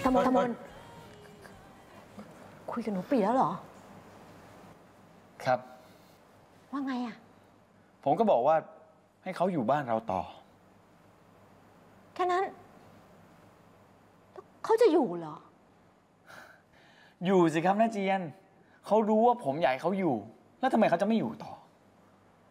มนคุยกับหนูปีแล้วเหรอครับว่าไงอ่ะผมก็บอกว่าให้เขาอยู่บ้านเราต่อแค่นั้นเขาจะอยู่เหรออยู่สิครับน้าเจียนเขารู้ว่าผมอยากให้เขาอยู่แล้วทำไมเขาจะไม่อยู่ต่อ